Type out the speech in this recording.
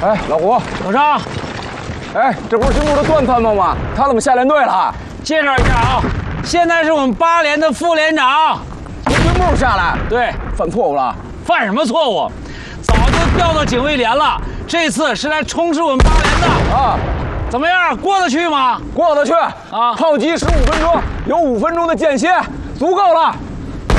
哎，老胡， 老张， 哎，这不是新部的段参谋吗？他怎么下连队了？ 介绍一下啊，现在是我们8连的副连长。 从军部下来， 对， 犯错误了？ 犯什么错误？早就调到警卫连了，这次是来充实我们8连的啊。 怎么样，过得去吗？ 过得去啊！ 炮击15分钟，有5分钟的间歇，足够了。